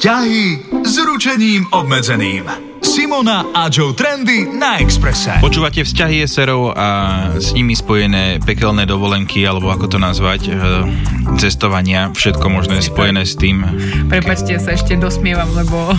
Vzťahy s ručením obmedzeným. Simona a Joe Trendy na Expresse. Počúvate Vzťahy eserov a s nimi spojené pekelné dovolenky, alebo ako to nazvať, cestovania, všetko možné spojené s tým. Prepáčte, ja sa ešte dosmievam, lebo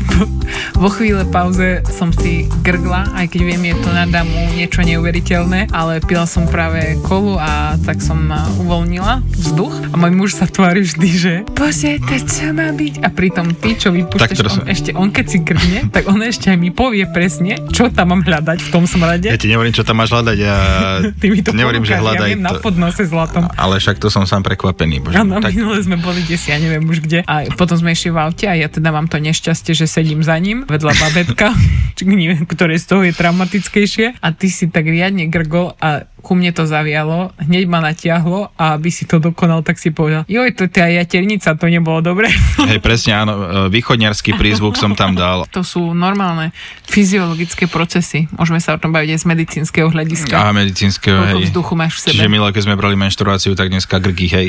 vo chvíle pauze som si grgla, aj keď viem, je to na damu niečo neuveriteľné, ale pila som práve kolu a tak som uvoľnila vzduch a môj muž sa tvári vždy, že bože, to čo má byť? A pritom ty, čo vypúšťaš, on keď si grgne, tak on ešte aj mi povie presne, čo tam mám hľadať v tom smrade. Ja ti nehovorím, čo tam máš hľadať, Ty mi to nehovorím, že hľadaj. Ja viem na podnose zlatom. Ale však to som sám prekvapený. Bože. Áno, minule sme boli desi, ja neviem už kde. A potom sme išli v aute a ja teda mám to nešťastie, že sedím za ním, vedľa babetka, ktoré z toho je traumatickejšie. A ty si tak riadne grgol a ku mne to zavialo, hneď ma natiahlo a aby si to dokonal, tak si povedal, joj, to tá jaternica, to nebolo dobre. Hej, presne, áno, východňarský prízvuk som tam dal. To sú normálne fyziologické procesy. Môžeme sa o tom baviť aj z medicínskeho hľadiska. A medicínskeho, hej. Koľko vzduchu máš v sebe. Čiže milé, keď sme brali menštruáciu, tak dneska grgy, hej.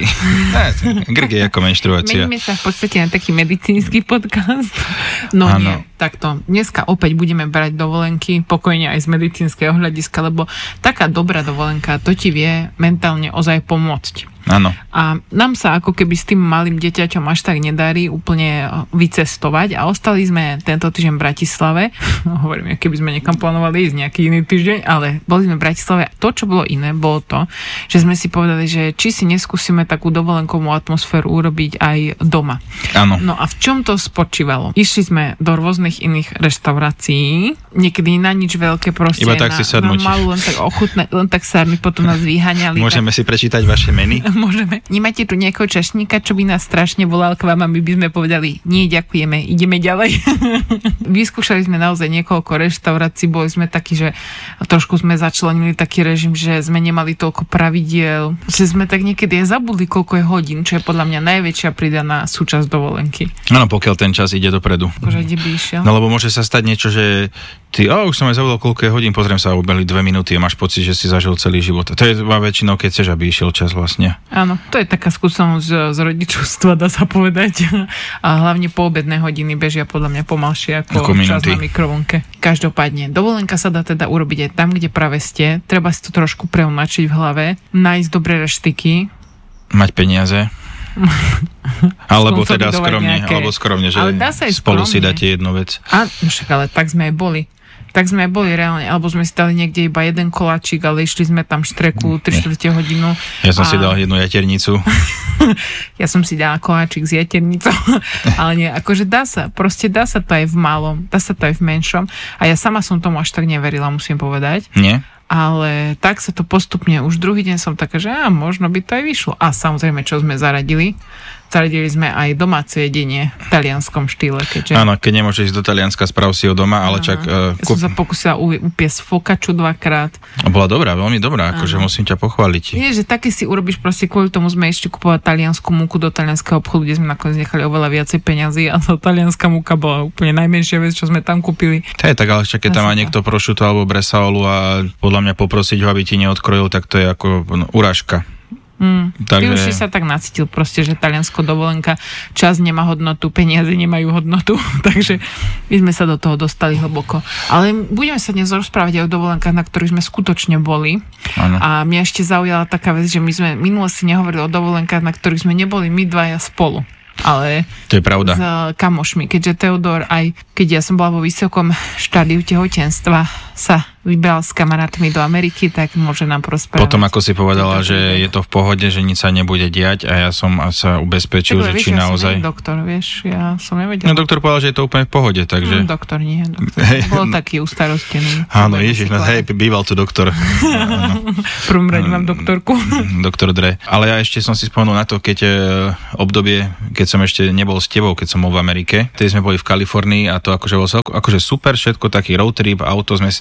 Grgy je ako menštruácia. Meníme sa v podstate na taký medicínsky podcast. No nie, takto. Dneska opäť budeme brať dovolenky, pokojne aj z medicínskeho hľadiska, lebo taká dobrá dovolenka, to ti vie mentálne ozaj pomôcť. Áno. A nám sa ako keby s tým malým dieťaťom až tak nedarí úplne vycestovať a ostali sme tento týždeň v Bratislave. Hovorím, keby sme niekam plánovali ísť nejaký iný týždeň, ale boli sme v Bratislave. To, čo bolo iné, bolo to, že sme si povedali, že či si neskúsime takú dovolenkovú atmosféru urobiť aj doma. Áno. No a v čom to spočívalo? Išli sme do rôznych iných reštaurácií, niekedy na nič veľké, proste iba tak si sadnúť. Na malú, len tak ochutné, len tak sadnúť, potom nás vyháňali. Môžeme si prečítať vaše meny? Môžeme. Nemáte tu nejakého čašníka, čo by nás strašne volal k vám a my by sme povedali, nie, ďakujeme, ideme ďalej. Vyskúšali sme naozaj niekoľko reštaurácií, boli sme takí, že trošku sme začlenili taký režim, že sme nemali toľko pravidiel, že sme tak niekedy aj zabudli, koľko je hodín, čo je podľa mňa najväčšia pridaná súčasť dovolenky. Áno, pokiaľ ten čas ide dopredu. Akože kde by išiel? No lebo môže sa stať niečo, že ty, už som aj zabudol, koľko je hodín, pozriem sa, ubehli 2 minúty a máš pocit, že si zažil celý život. To je väčšinou, keď chceš, aby išiel čas vlastne. Áno, to je taká skúsenosť z rodičovstva, dá sa povedať. A hlavne poobedné hodiny bežia podľa mňa pomalšie ako čas na mikrovlnke. Každopádne, dovolenka sa dá teda urobiť aj tam, kde práve ste. Treba si to trošku preonačiť v hlave, nájsť dobré reštiky. Mať peniaze. Alebo teda skromne, že spolu si dáte jednu vec. Však ale tak sme aj boli. Tak sme aj boli reálne, alebo sme si dali niekde iba jeden koláčik, ale išli sme tam štreku 3/4 hodinu. Ja som si dal jednu jaternicu. Ja som si dala koláčik s jaternicou, ale nie, akože dá sa to aj v malom, dá sa to aj v menšom a ja sama som tomu až tak neverila, musím povedať. Nie? Ale tak sa to postupne, už druhý deň som taká, že možno by to aj vyšlo. A samozrejme, čo sme zaradili? Zaradili sme aj domáce jedenie v talianskom štýle. Keďže... Áno, keď nemôžeš ísť do Talianska, sprav si ho doma, ale čak... Ja som sa pokúsila upiesť focacciu 2-krát. A bola dobrá, veľmi dobrá, akože musím ťa pochváliť. Nie, že také si urobíš, proste kvôli tomu sme ešte kupovať taliansku múku do talianskeho obchodu, kde sme nakoniec nechali oveľa viacej peňazí a tá talianská múka bola úplne najmenšia vec, čo sme tam kúpili. To je tak, ale keď tam má niekto prosciutto alebo bresaolu a podľa mňa poprosiť ho, aby ti neodkrojil, tak to je ako urážka. Ty už si sa tak nacítil proste, že Taliansko dovolenka, čas nemá hodnotu, peniaze nemajú hodnotu, takže my sme sa do toho dostali hlboko. Ale budeme sa dnes rozprávať aj o dovolenkách, na ktorých sme skutočne boli. Ano. A mňa ešte zaujala taká vec, že my sme minule si nehovorili o dovolenkách, na ktorých sme neboli my dvaja spolu. Ale to je pravda. S kamošmi, keďže Teodor, aj keď ja som bola vo vysokom štádiu tehotenstva, sa vybral s kamarátmi do Ameriky, tak môže nám prosperovať. Potom, ako si povedala, že je to v pohode, že nič sa nebude diať a ja som sa ubezpečil, že či naozaj... Ja som doktor, vieš, ja som nevedel. No doktor povedal, že je to úplne v pohode, takže... Doktor nie, doktor. Bol taký ustarostený. Áno, ježiš, býval tu doktor. V prvom rade mám doktorku. Doktor Dre. Ale ja ešte som si spomenul na to, keď obdobie, keď som ešte nebol s tebou, keď som bol v Amerike, tedy sme boli v Kalifornii a to akože bol akože super, všetko taký road trip, auto sme si dali takto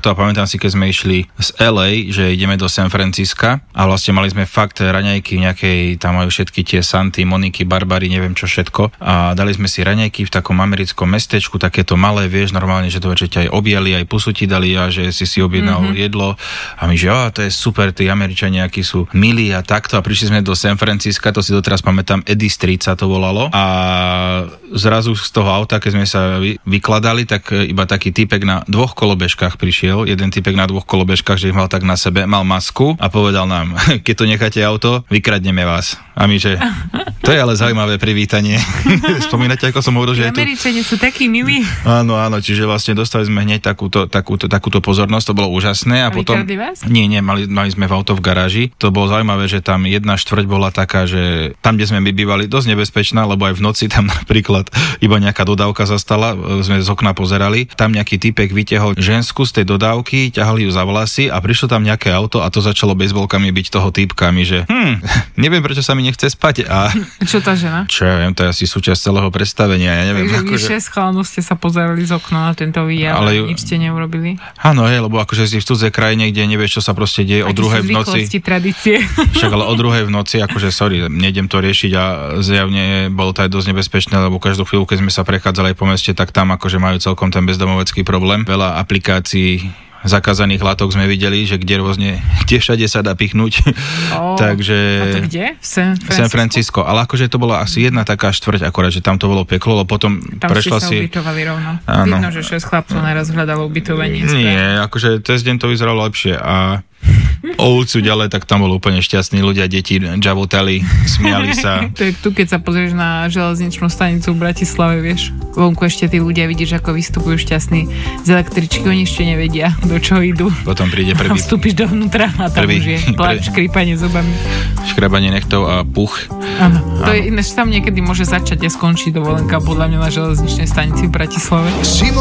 takto a pamätám si, keď sme išli z LA, že ideme do San Francisca a vlastne mali sme fakt raňajky v nejakej, tam majú všetky tie Santy, Moniky, Barbary, neviem čo všetko a dali sme si raňajky v takom americkom mestečku, takéto malé, vieš, normálne, že to ťa aj objali, aj pusu ti dali a že si objednal jedlo a my, že to je super, tí Američania, akí sú milí a takto a prišli sme do San Francisca, to si doteraz pamätám, Eddy Street sa to volalo a zrazu z toho auta, keď sme sa vykladali, tak iba taký typek na 2 kolobežkách prišiel, jeden typek na 2 kolobežkách, že ich mal tak na sebe, mal masku a povedal nám, keď to necháte auto, vykradneme vás. A my, že to je ale zaujímavé privítanie. Spomínate, ako som hovoril, že Američania sú takí milí. Áno, čiže vlastne dostali sme hneď takúto pozornosť, to bolo úžasné. A potom vás? Nie, mali sme v auto v garáži. To bolo zaujímavé, že tam 1/4 bola taká, že tam, kde sme my bývali, dosť nebezpečná, lebo aj v noci tam napríklad iba nejaká dodávka zastala, sme z okna pozerali. Tam nejaký typek vytiahol žensku z tej dodávky, ťahali ju za vlasy a prišlo tam nejaké auto a to začalo bejsbolkami byť toho týpkami, že neviem, prečo sa mi nechce spať. A čo tá žena? Čo ja viem, to je asi súčasť celého predstavenia, ja neviem. Takže vy 6 chalanov ste sa pozerali z okna na tento výjav, ale nič ste neurobili? Áno, lebo akože si v cudzej krajine, kde nevieš, čo sa proste deje o 2:00 v noci. Tradície. Však ale o 2:00 v noci, akože sorry, nejdem to riešiť a zjavne bolo to aj dosť nebezpečné, lebo každú chvíľu, keď sme sa prechádzali po meste, tak tam akože majú celkom ten bezdomovecký problém. Veľa aplikácií zakázaných látok sme videli, že kde všade sa dá pichnúť. Takže a to kde? San Francisco. Ale akože to bola asi jedna taká štvrť, akorát, že tam to bolo peklo, lebo potom tam prešla si... Tam ste sa ubytovali rovno. Áno. Vidno, že 6 chlapcov naraz hľadalo ubytovanie. Nie, akože cez deň to vyzeralo lepšie a o ulicu ďalej, tak tam bolo úplne šťastní ľudia, deti džavotali, smiali sa. To je tu, keď sa pozrieš na železničnú stanicu v Bratislave, vieš. Vonku ešte tí ľudia vidíš, ako vystupujú šťastní z električky, oni ešte nevedia, do čoho idú. Potom príde prvý... Vstúpiš dovnútra a tam už je pláč, škrípanie zubami. Škrabanie nechtov a puch. Áno. To je ináč, tam niekedy môže začať a skončiť dovolenka podľa mňa na železničnej stanici v Bratislave.